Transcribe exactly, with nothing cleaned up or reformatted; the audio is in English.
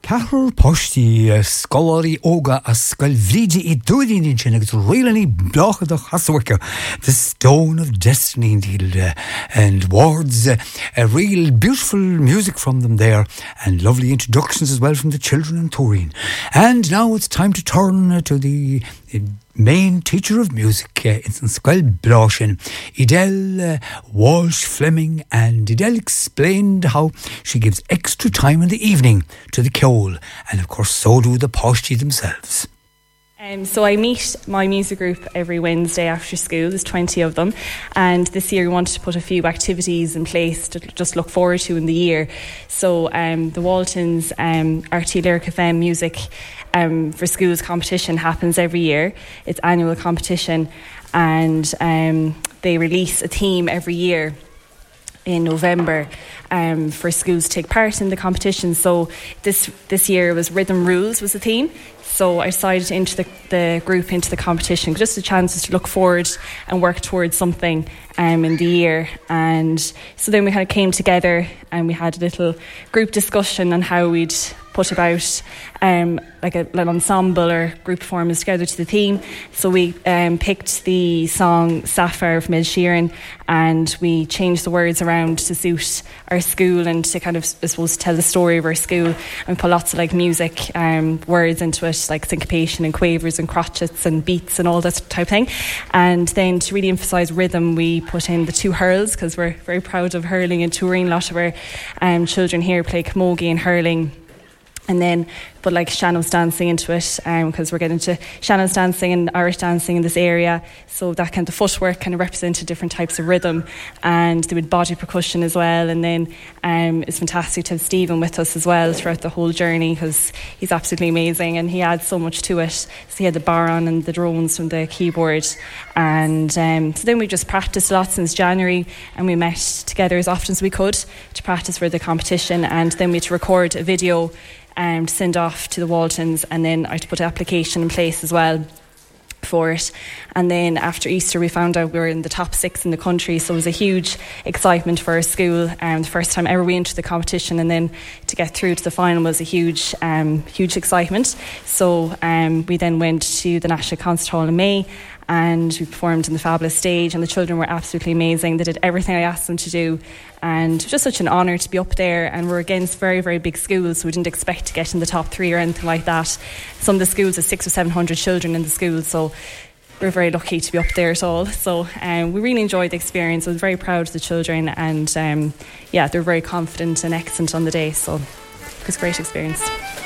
Cahal postí scoláí óga a scailbhríde I dúdaíonn sin agus rialaí blachad a chasúcha. The Stone of Destiny indeed, uh, and words, uh, a real beautiful music from them there, and lovely introductions as well from the children in Turin. And now it's time to turn uh, to the uh, main teacher of music uh, in Scoil Blásin, Edel uh, Walsh Fleming, and Edel explained how she gives extra time in the evening to the ceol, and of course so do the Páistí themselves. Um, so I meet my music group every Wednesday after school. There's twenty of them, and this year we wanted to put a few activities in place to just look forward to in the year. So um, the Waltons um, R T Lyric F M Music um, for Schools competition happens every year. It's annual competition, and um, they release a theme every year in November um, for schools to take part in the competition. So this this year was Rhythm Rules was the theme. So I decided to enter the, the group into the competition, just a chance to look forward and work towards something um, in the year. And so then we kind of came together and we had a little group discussion on how we'd put about um, like a, an ensemble or group performance together to the theme. So we um, picked the song Sapphire from Ed Sheeran, and we changed the words around to suit our school and to kind of, I suppose, tell the story of our school, and put lots of like music um, words into it, like syncopation and quavers and crotchets and beats and all that type of thing. And then to really emphasise rhythm, we put in the two hurls, because we're very proud of hurling and touring. A lot of our um, children here play camogie and hurling. And then put like Shannon's dancing into it, because um, we're getting into Shannon's dancing and Irish dancing in this area. So that kind of footwork kind of represented different types of rhythm, and they would body percussion as well. And then um, it's fantastic to have Stephen with us as well throughout the whole journey, because he's absolutely amazing and he adds so much to it. So he had the baron and the drones from the keyboard, and um, so then we just practiced a lot since January, and we met together as often as we could to practice for the competition. And then we had to record a video Um, to send off to the Waltons, and then I had to put an application in place as well for it. And then after Easter we found out we were in the top six in the country, so it was a huge excitement for our school, um, the first time ever we entered the competition, and then to get through to the final was a huge um, huge excitement. So um, we then went to the National Concert Hall in May, and we performed on the Fabulous stage, and the children were absolutely amazing. They did everything I asked them to do, and just such an honour to be up there. And we're against very, very big schools, so we didn't expect to get in the top three or anything like that. Some of the schools have six or seven hundred children in the school, so we're very lucky to be up there at all. So um, we really enjoyed the experience. I was very proud of the children, and um, yeah, they were very confident and excellent on the day, so it was a great experience.